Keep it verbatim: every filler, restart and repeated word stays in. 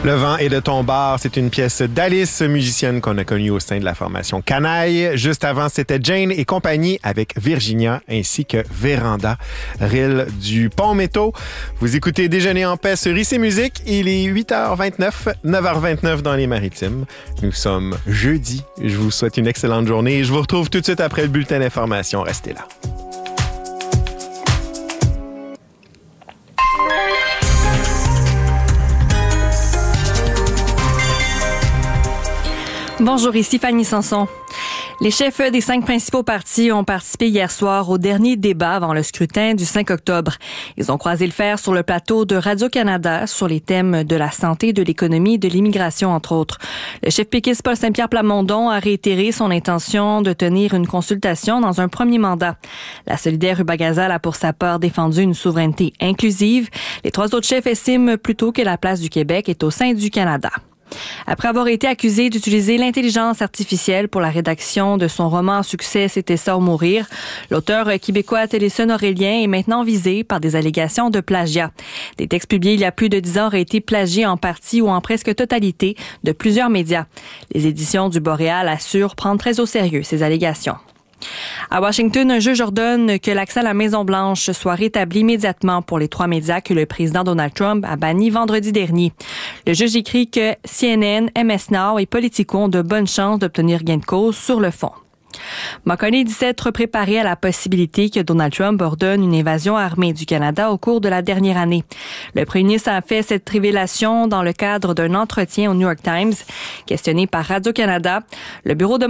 Le vent est de ton bar, c'est une pièce d'Alice, musicienne qu'on a connue au sein de la formation Canaille. Juste avant, c'était Jane et compagnie avec Virginia ainsi que Véranda, Rille du Pont-Métaux. Vous écoutez Déjeuner en paix sur I C Musique. Il est huit heures vingt-neuf, neuf heures vingt-neuf dans les Maritimes. Nous sommes jeudi. Je vous souhaite une excellente journée et je vous retrouve tout de suite après le bulletin d'information. Restez là. Bonjour, ici Fanny Sanson. Les chefs des cinq principaux partis ont participé hier soir au dernier débat avant le scrutin du cinq octobre. Ils ont croisé le fer sur le plateau de Radio-Canada sur les thèmes de la santé, de l'économie et de l'immigration, entre autres. Le chef péquiste Paul Saint-Pierre Plamondon a réitéré son intention de tenir une consultation dans un premier mandat. La solidaire Ruba Gazal a pour sa part défendu une souveraineté inclusive. Les trois autres chefs estiment plutôt que la place du Québec est au sein du Canada. Après avoir été accusé d'utiliser l'intelligence artificielle pour la rédaction de son roman à succès C'était ça ou mourir, l'auteur québécois Téléson Aurélien est maintenant visé par des allégations de plagiat. Des textes publiés il y a plus de dix ans auraient été plagiés en partie ou en presque totalité de plusieurs médias. Les éditions du Boréal assurent prendre très au sérieux ces allégations. À Washington, un juge ordonne que l'accès à la Maison-Blanche soit rétabli immédiatement pour les trois médias que le président Donald Trump a bannis vendredi dernier. Le juge écrit que C N N, M S Now et Politico ont de bonnes chances d'obtenir gain de cause sur le fond. McCartney dit s'être préparé à la possibilité que Donald Trump ordonne une invasion armée du Canada au cours de la dernière année. Le premier ministre a fait cette révélation dans le cadre d'un entretien au New York Times. Questionné par Radio-Canada, le bureau de